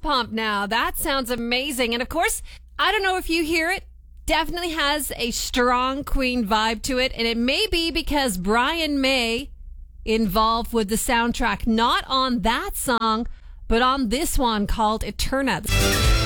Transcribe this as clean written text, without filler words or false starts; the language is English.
pumped now. That sounds amazing. And of course, I don't know if you hear it. Definitely has a strong Queen vibe to it. And it may be because Brian May involved with the soundtrack, not on that song, but on this one called Eterna.